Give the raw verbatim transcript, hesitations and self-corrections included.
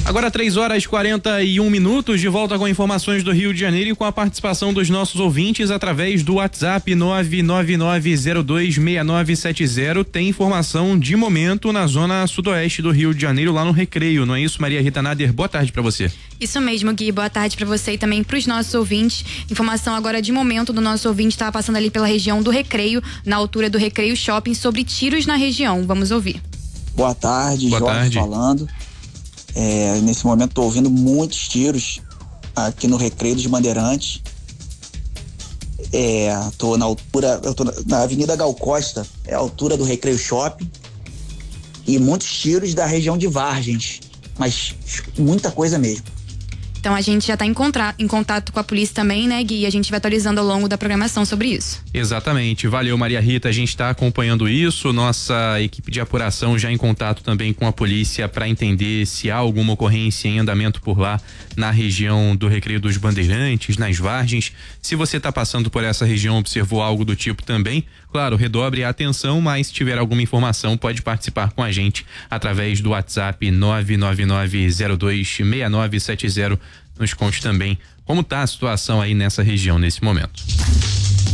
Agora três horas e quarenta e um minutos, de volta com informações do Rio de Janeiro e com a participação dos nossos ouvintes através do WhatsApp nove nove nove zero dois seis nove sete zero. Tem informação de momento na zona sudoeste do Rio de Janeiro, lá no Recreio, não é isso, Maria Rita Nader? Boa tarde para você. Isso mesmo, Gui, boa tarde para você e também para os nossos ouvintes. Informação agora de momento do nosso ouvinte, estava passando ali pela região do Recreio, na altura do Recreio Shopping, sobre tiros na região. Vamos ouvir. Boa tarde, boa Jorge tarde. falando. É, nesse momento estou ouvindo muitos tiros aqui no Recreio dos Bandeirantes. Estou é, na altura, eu tô na Avenida Gal Costa, é a altura do Recreio Shopping, e muitos tiros da região de Vargens, mas muita coisa mesmo. Então a gente já está em, em contato com a polícia também, né, Gui? E a gente vai atualizando ao longo da programação sobre isso. Exatamente. Valeu, Maria Rita. A gente está acompanhando isso. Nossa equipe de apuração já em contato também com a polícia para entender se há alguma ocorrência em andamento por lá na região do Recreio dos Bandeirantes, nas Vargens. Se você está passando por essa região, observou algo do tipo também, claro, redobre a atenção, mas se tiver alguma informação, pode participar com a gente através do WhatsApp nove nove nove zero dois seis nove sete zero. Nos conte também como está a situação aí nessa região nesse momento.